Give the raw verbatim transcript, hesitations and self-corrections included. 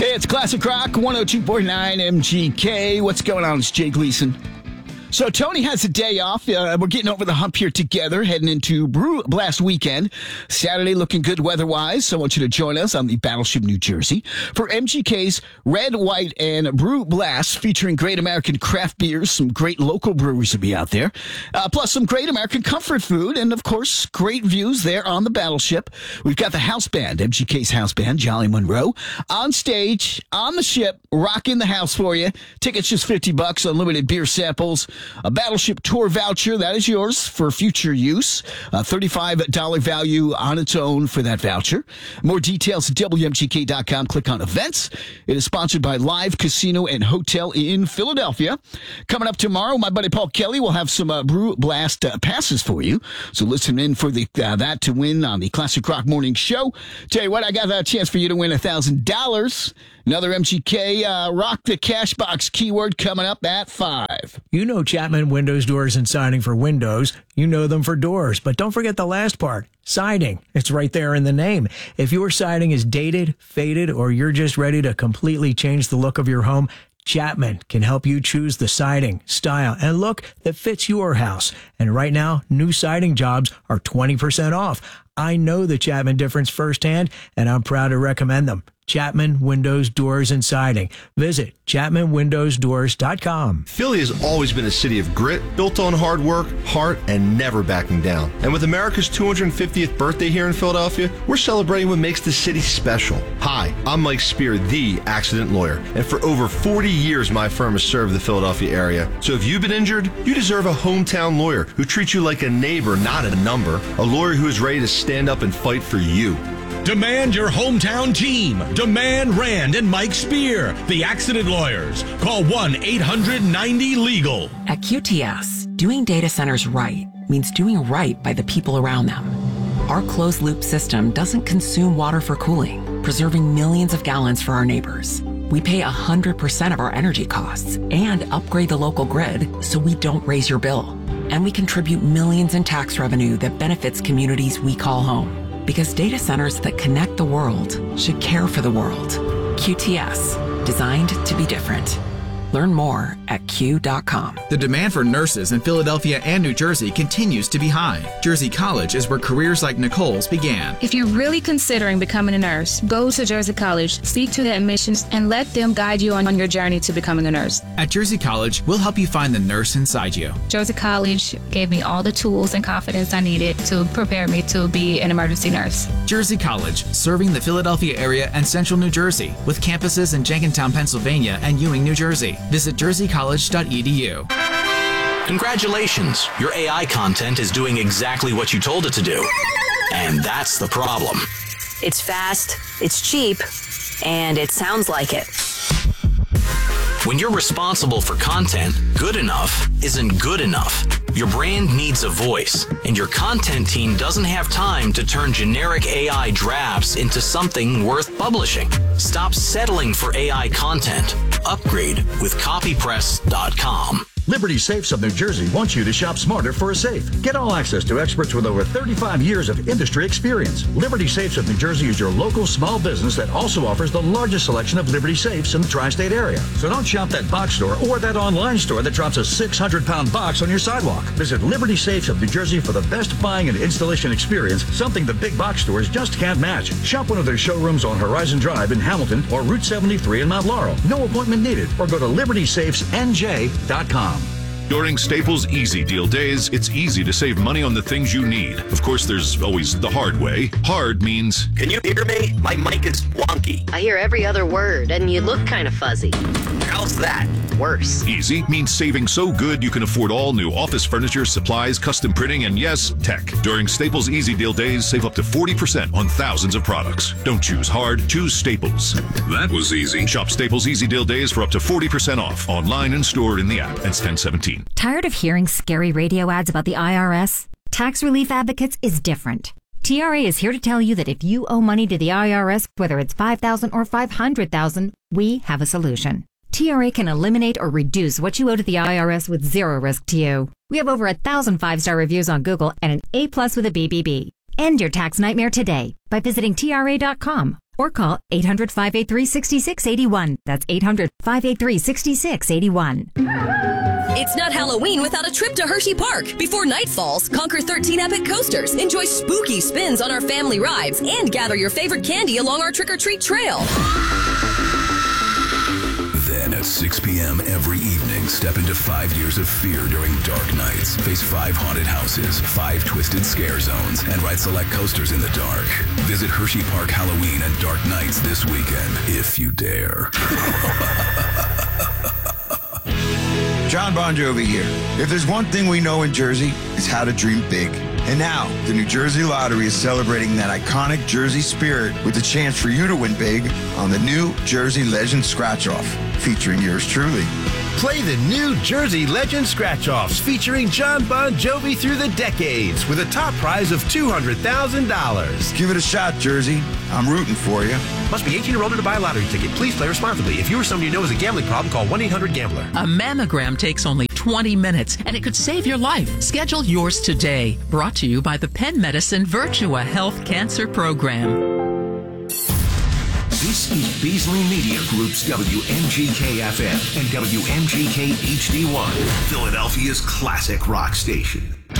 Hey, it's Classic Rock, one oh two point nine M G K. What's going on? It's Jay Gleason. So Tony has a day off. Uh, we're getting over the hump here together, heading into Brew Blast weekend. Saturday looking good weather-wise, so I want you to join us on the Battleship, New Jersey for M G K's Red, White, and Brew Blast, featuring great American craft beers. Some great local breweries will be out there, uh, plus some great American comfort food, and, of course, great views there on the Battleship. We've got the house band, M G K's house band, Jolly Monroe, on stage, on the ship, rocking the house for you. Tickets just fifty bucks, unlimited beer samples. A Battleship tour voucher, that is yours for future use. A thirty-five dollars value on its own for that voucher. More details at W M G K dot com. Click on events. It is sponsored by Live Casino and Hotel in Philadelphia. Coming up tomorrow, my buddy Paul Kelly will have some uh, Brew Blast uh, passes for you. So listen in for the uh, that to win on the Classic Rock Morning Show. Tell you what, I got a chance for you to win one thousand dollars. Another M G K uh, Rock the Cash Box keyword coming up at five. You know Chapman Windows, Doors, and Siding for windows. You know them for doors. But don't forget the last part, siding. It's right there in the name. If your siding is dated, faded, or you're just ready to completely change the look of your home, Chapman can help you choose the siding, style, and look that fits your house. And right now, new siding jobs are twenty percent off. I know the Chapman difference firsthand, and I'm proud to recommend them. Chapman Windows, Doors, and Siding. Visit Chapman Windows Doors dot com. Philly has always been a city of grit, built on hard work, heart, and never backing down. And with America's two hundred fiftieth birthday here in Philadelphia, we're celebrating what makes the city special. Hi, I'm Mike Spear, the accident lawyer. And for over forty years, my firm has served the Philadelphia area. So if you've been injured, you deserve a hometown lawyer who treats you like a neighbor, not a number. A lawyer who is ready to stand up and fight for you. Demand your hometown team. Demand Rand and Mike Spear, the accident lawyers. Call one eight hundred ninety legal. At Q T S, doing data centers right means doing right by the people around them. Our closed-loop system doesn't consume water for cooling, preserving millions of gallons for our neighbors. We pay one hundred percent of our energy costs and upgrade the local grid so we don't raise your bill. And we contribute millions in tax revenue that benefits communities we call home. Because data centers that connect the world should care for the world. Q T S, designed to be different. Learn more at Q dot com. The demand for nurses in Philadelphia and New Jersey continues to be high. Jersey College is where careers like Nicole's began. If you're really considering becoming a nurse, go to Jersey College, speak to the admissions, and let them guide you on, on your journey to becoming a nurse. At Jersey College, we'll help you find the nurse inside you. Jersey College gave me all the tools and confidence I needed to prepare me to be an emergency nurse. Jersey College, serving the Philadelphia area and central New Jersey, with campuses in Jenkintown, Pennsylvania, and Ewing, New Jersey. Visit jersey college dot e d u. Congratulations, your A I content is doing exactly what you told it to do. And that's the problem. It's fast, it's cheap, and it sounds like it. When you're responsible for content, good enough isn't good enough. Your brand needs a voice, and your content team doesn't have time to turn generic A I drafts into something worth publishing. Stop settling for A I content. Upgrade with copy press dot com. Liberty Safes of New Jersey wants you to shop smarter for a safe. Get all access to experts with over thirty-five years of industry experience. Liberty Safes of New Jersey is your local small business that also offers the largest selection of Liberty Safes in the tri-state area. So don't shop that box store or that online store that drops a six hundred pound box on your sidewalk. Visit Liberty Safes of New Jersey for the best buying and installation experience, something the big box stores just can't match. Shop one of their showrooms on Horizon Drive in Hamilton or Route seventy-three in Mount Laurel. No appointment needed, or go to liberty safes n j dot com. During Staples Easy Deal Days, it's easy to save money on the things you need. Of course, there's always the hard way. Hard means... Can you hear me? My mic is wonky. I hear every other word, and you look kind of fuzzy. How's that? Worse. Easy means saving so good you can afford all new office furniture, supplies, custom printing, and yes, tech. During Staples Easy Deal Days, save up to forty percent on thousands of products. Don't choose hard, choose Staples. That was easy. Shop Staples Easy Deal Days for up to forty percent off, online and stored in the app. That's ten seventeen. Tired of hearing scary radio ads about the I R S? Tax Relief Advocates is different. T R A is here to tell you that if you owe money to the I R S, whether it's five thousand dollars or five hundred thousand dollars, we have a solution. T R A can eliminate or reduce what you owe to the I R S with zero risk to you. We have over a thousand five-star reviews on Google and an A plus with a B B B. End your tax nightmare today by visiting T R A dot com or call eight hundred, five eight three, six six eight one. That's eight hundred, five eight three, six six eight one. It's not Halloween without a trip to Hershey Park. Before night falls, conquer thirteen epic coasters, enjoy spooky spins on our family rides, and gather your favorite candy along our trick-or-treat trail. Then at six p.m. every evening, step into five years of fear during dark nights. Face five haunted houses, five twisted scare zones, and ride select coasters in the dark. Visit Hershey Park Halloween and Dark Nights this weekend, if you dare. John Bon Jovi here. If there's one thing we know in Jersey, it's how to dream big. And now, the New Jersey Lottery is celebrating that iconic Jersey spirit with a chance for you to win big on the New Jersey Legend Scratch-Off, featuring yours truly. Play the New Jersey Legend Scratch-Offs featuring John Bon Jovi through the decades with a top prize of two hundred thousand dollars. Give it a shot, Jersey. I'm rooting for you. Must be eighteen or older to buy a lottery ticket. Please play responsibly. If you or someone you know has a gambling problem, call one eight hundred gambler. A mammogram takes only twenty minutes, and it could save your life. Schedule yours today. Brought to you by the Penn Medicine Virtua Health Cancer Program. This is Beasley Media Group's W M G K F M and W M G K H D one, Philadelphia's classic rock station.